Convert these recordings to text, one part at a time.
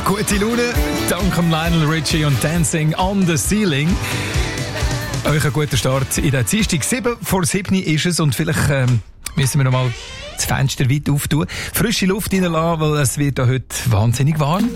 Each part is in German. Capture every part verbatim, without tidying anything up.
Gute Laune, dank Lionel Richie und Dancing on the Ceiling. Euch ein guter Start in der Dienstag. sieben vor sieben ist es und vielleicht ähm, müssen wir noch mal das Fenster weit auftun. Frische Luft reinlassen, weil es wird ja heute wahnsinnig warm.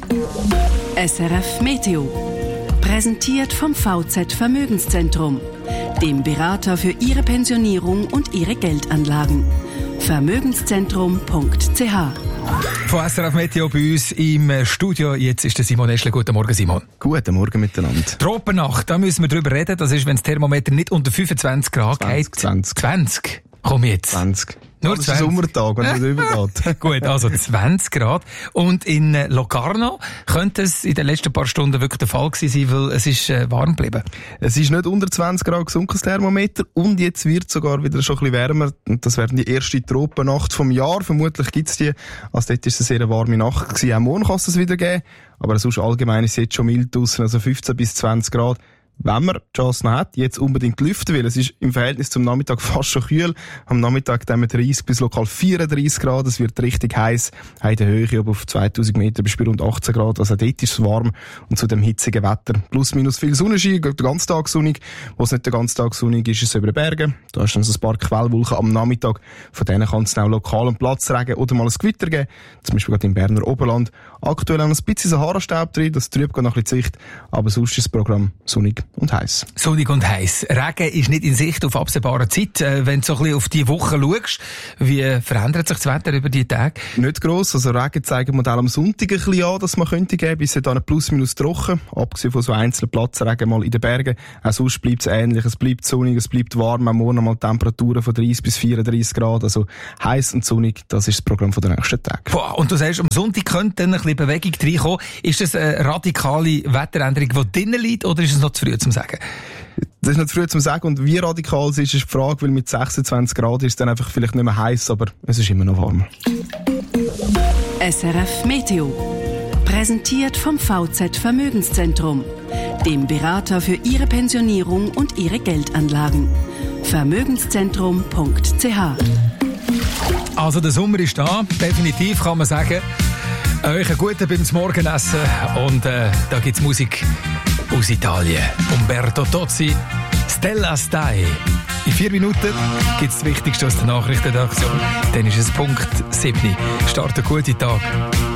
S R F Meteo. Präsentiert vom V Z Vermögenszentrum, dem Berater für Ihre Pensionierung und Ihre Geldanlagen. Vermögenszentrum punkt c h. Von S R F Meteo bei uns im Studio. Jetzt ist der Simon Eschle. Guten Morgen, Simon. Guten Morgen miteinander. Tropennacht, da müssen wir drüber reden. Das ist, wenn das Thermometer nicht unter fünfundzwanzig Grad geht. zwanzig. zwanzig. Komm jetzt. zwanzig. Nur das ist ein Sommertag, wenn es übergeht. Gut, also zwanzig Grad. Und in Locarno könnte es in den letzten paar Stunden wirklich der Fall gewesen sein, weil es ist äh, warm geblieben. Es ist nicht unter zwanzig Grad gesunken, das Thermometer. Und jetzt wird es sogar wieder schon ein bisschen wärmer. Und das wäre die erste Tropennacht vom Jahr. Vermutlich gibt es die. Also dort war es eine sehr warme Nacht gewesen. Auch morgen kann es das wieder geben. Aber sonst allgemein ist es jetzt schon mild draussen, also fünfzehn bis zwanzig Grad. Wenn man die Chance noch hat, jetzt unbedingt lüften will. Es ist im Verhältnis zum Nachmittag fast schon kühl. Am Nachmittag haben wir dreißig bis lokal vierunddreißig Grad. Es wird richtig heiß. In der Höhe auf zweitausend Meter bis bei rund achtzehn Grad. Also dort ist es warm. Und zu dem hitzigen Wetter plus minus viel Sonnenschein. Den ganzen Tag sonnig. Wo es nicht den ganzen Tag sonnig ist, ist es über den Bergen. Da ist dann so ein paar Quellwolken am Nachmittag. Von denen kann es auch lokal einen Platzregen oder mal ein Gewitter geben. Zum Beispiel gerade im Berner Oberland. Aktuell auch noch ein bisschen Sahara-Staub drin. Das trübt noch ein bisschen die Sicht. Aber sonst ist das Programm sonnig und heiß. Sonnig und heiß. Regen ist nicht in Sicht auf absehbare Zeit. Äh, wenn du so ein bisschen auf die Woche schaust, wie verändert sich das Wetter über die Tage? Nicht gross. Also Regen zeigen Modell am Sonntag ein bisschen an, dass man könnte geben. Bis dann plus minus trocken. Abgesehen von so einzelnen Platzregen mal in den Bergen. Auch sonst bleibt es ähnlich. Es bleibt sonnig, es bleibt warm. Auch morgen mal Temperaturen von dreißig bis vierunddreißig Grad. Also heiß und sonnig, das ist das Programm der nächsten Tage. Boah, und du sagst, am Sonntag könnte dann ein bisschen Bewegung reinkommen. Ist das eine radikale Wetteränderung, die drinnen liegt, oder ist es noch zu früh zum Sagen? Das ist nicht früh zum Sagen. Und wie radikal es ist, ist die Frage, weil mit sechsundzwanzig Grad ist es dann einfach vielleicht nicht mehr heiß, aber es ist immer noch warm. S R F Meteo. Präsentiert vom V Z Vermögenszentrum, dem Berater für Ihre Pensionierung und Ihre Geldanlagen. Vermögenszentrum punkt c h. Also der Sommer ist da, definitiv kann man sagen. Euch einen guten beim Morgenessen und äh, da gibt's Musik aus Italien. Umberto Tozzi, Stella Stai. In vier Minuten gibt's das Wichtigste aus der Nachrichtenredaktion. Dann ist es Punkt sieben. Start einen guten Tag.